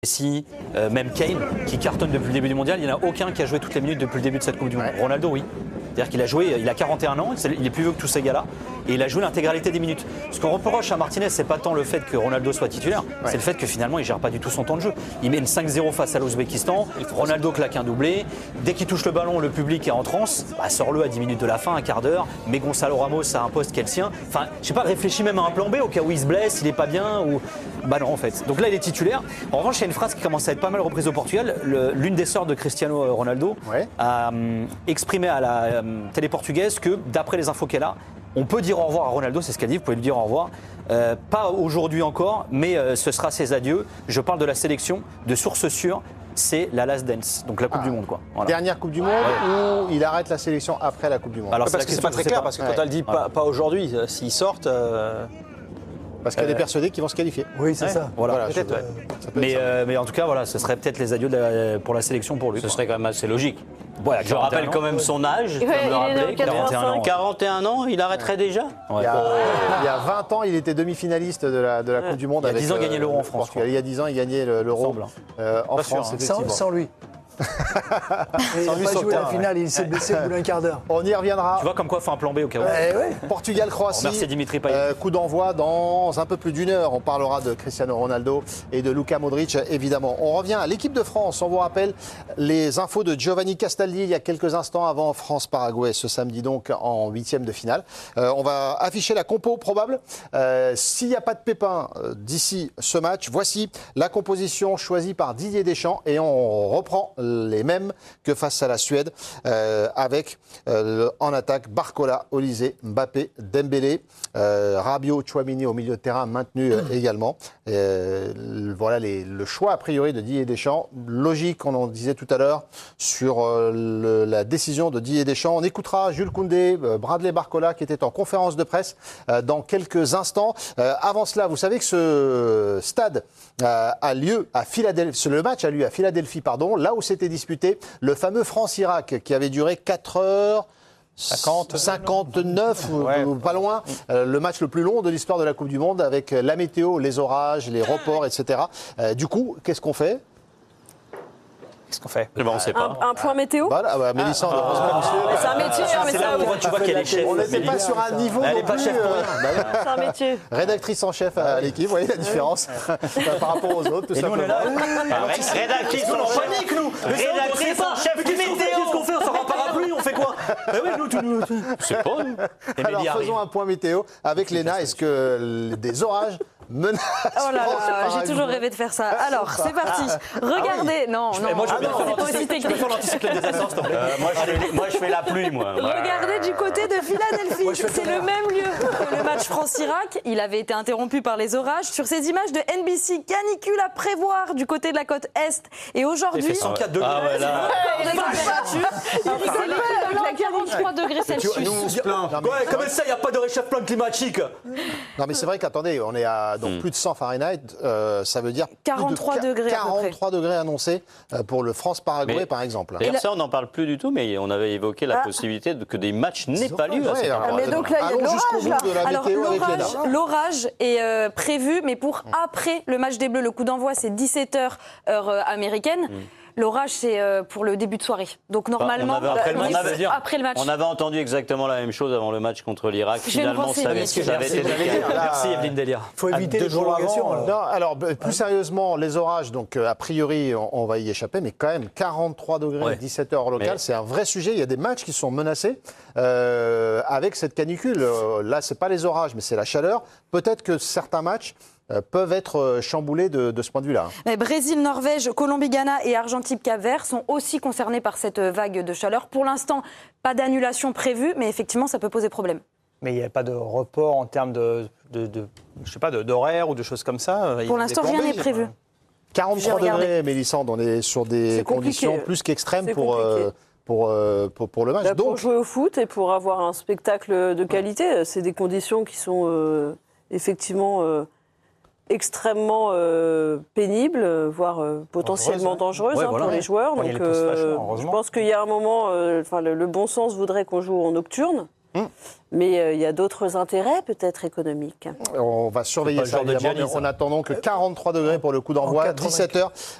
Messi, même Kane, qui cartonne depuis le début du mondial, il n'y en a aucun qui a joué toutes les minutes depuis le début de cette Coupe du Monde. Ronaldo, oui. C'est-à-dire qu'il a joué, il a 41 ans, il est plus vieux que tous ces gars-là, et il a joué l'intégralité des minutes. Ce qu'on reproche à Martinez, c'est pas tant le fait que Ronaldo soit titulaire, c'est le fait que finalement il gère pas du tout son temps de jeu. Il mène 5-0 face à l'Ouzbékistan, Ronaldo claque un doublé, dès qu'il touche le ballon, le public est en transe, sort-le à 10 minutes de la fin, un quart d'heure, mais Gonzalo Ramos a un poste qui est le sien. Enfin, je sais pas, réfléchis même à un plan B au cas où il se blesse, il est pas bien, ou... Bah non en fait. Donc là il est titulaire. En revanche, il y a une phrase qui commence à être pas mal reprise au Portugal. L'une des sœurs de Cristiano Ronaldo a exprimé à la télé portugaise que, d'après les infos qu'elle a, on peut dire au revoir à Ronaldo, c'est ce qu'elle dit, vous pouvez lui dire au revoir. Pas aujourd'hui encore, mais ce sera ses adieux. Je parle de la sélection, de sources sûres, c'est la Last Dance, donc la Coupe du Monde. Quoi. Voilà. Dernière Coupe du Monde ou il arrête la sélection après la Coupe du Monde? Alors, parce que c'est pas très clair, parce que quand elle dit pas aujourd'hui, s'ils sortent... Parce qu'elle est persuadée qu'ils vont se qualifier. Oui, c'est ça. Voilà. Mais en tout cas, voilà, ce serait peut-être les adieux pour la sélection pour lui. Ce serait quand même assez logique. Voilà, je rappelle quand même son âge, comme le rappelait, 41 ans, il arrêterait déjà. Il y a 20 ans, il était demi-finaliste de la Coupe du Monde. Il y a 10 ans, il gagnait l'Euro en France. Il y a 10 ans, il gagnait l'Euro en France, effectivement. Sans lui. Il n'a pas joué la finale, il s'est blessé au bout d'un quart d'heure. On y reviendra. Tu vois comme quoi il faut un plan B au cas où. Portugal-Croatie. Merci Dimitri Payet. Coup d'envoi dans un peu plus d'une heure. On parlera de Cristiano Ronaldo et de Luka Modric, évidemment. On revient à l'équipe de France. On vous rappelle les infos de Giovanni Castaldi il y a quelques instants avant France-Paraguay, ce samedi donc en 8e de finale. On va afficher la compo probable. S'il n'y a pas de pépin d'ici ce match, voici la composition choisie par Didier Deschamps et on reprend les mêmes que face à la Suède, avec en attaque Barcola, Olysée, Mbappé, Dembélé, Rabiot, Tchouaméni au milieu de terrain maintenu également. Voilà le choix a priori de Didier Deschamps. Logique, on en disait tout à l'heure, sur la décision de Didier Deschamps. On écoutera Jules Koundé, Bradley Barcola qui était en conférence de presse dans quelques instants. Avant cela, vous savez que ce stade a lieu à Philadelphie, le match a lieu à Philadelphie, là où s'était disputé le fameux France-Irak qui avait duré 4h59, pas loin, le match le plus long de l'histoire de la Coupe du Monde avec la météo, les orages, les reports, etc. Du coup, qu'est-ce qu'on fait ? On ne sait pas. Un point météo. Mélissa, heureusement. C'est un métier, mais ça. Tu vois qu'elle est chef. On n'était pas sur un niveau. Elle n'est pas chef pour rien. C'est un métier. Rédactrice en chef à l'équipe, vous voyez la différence par rapport aux autres, tout simplement. Rédactrice en panique, nous. Rédactrice en chef du météo. Qu'est-ce qu'on fait? On sort un parapluie, on fait quoi? C'est pas nous. Alors faisons un point météo avec Léna. Est-ce que des orages menacent? Oh là là, j'ai toujours rêvé de faire ça. Alors, c'est parti. Regardez. Non, Moi, je veux bien c'est pas aussi technique. l'anticyclone des Açores, s'il te plaît. Moi, je fais la pluie, moi. Regardez du côté de Philadelphie. C'est le même lieu que le match France-Irak. Il avait été interrompu par les orages. Sur ces images de NBC, canicule à prévoir du côté de la côte Est. Et aujourd'hui... Il fait 104 degrés. Ah ouais, là. Il a 43 degrés Celsius. Nous, on se plaint. Comment ça, il n'y a pas de réchauffement climatique? Non, mais c'est vrai qu'attendez, on est à plus de 100 Fahrenheit. Ça veut dire 43 degrés. 43 degrés annoncés pour le France-Paraguay, par exemple. D'ailleurs, ça, on n'en parle plus du tout, mais on avait évoqué la possibilité que des matchs n'aient pas lieu à cette Mais donc là, il y a jusqu'au bout de la météo avec Léna. L'orage est prévu, mais pour après le match des Bleus. Le coup d'envoi, c'est 17h, heure américaine. L'orage, c'est pour le début de soirée. Donc normalement, après le match. On avait entendu exactement la même chose avant le match contre l'Irak. Finalement, ça avait été Merci Evelyne Delia. Il faut éviter les prolongations. Non, alors plus sérieusement, les orages, donc a priori, on va y échapper, mais quand même 43 degrés, 17h heure locale, c'est un vrai sujet. Il y a des matchs qui sont menacés avec cette canicule. Là, c'est pas les orages, mais c'est la chaleur. Peut-être que certains matchs peuvent être chamboulés de ce point de vue-là. Mais Brésil, Norvège, Colombie-Ghana et Argentine-Cap-Vert sont aussi concernés par cette vague de chaleur. Pour l'instant, pas d'annulation prévue, mais effectivement, ça peut poser problème. Mais il n'y a pas de report en termes d'horaire ou de choses comme ça. Pour l'instant, rien n'est prévu. 43 degrés, Mélissande, on est sur des conditions plus qu'extrêmes pour le match. Pour jouer au foot et pour avoir un spectacle de qualité, c'est des conditions qui sont effectivement extrêmement pénibles, voire potentiellement dangereuses pour les joueurs. Donc, je pense qu'il y a un moment, le bon sens voudrait qu'on joue en nocturne. Mais il y a d'autres intérêts, peut-être économiques. On va surveiller ça, évidemment, mais en attendant que 43 degrés pour le coup d'envoi, 17h.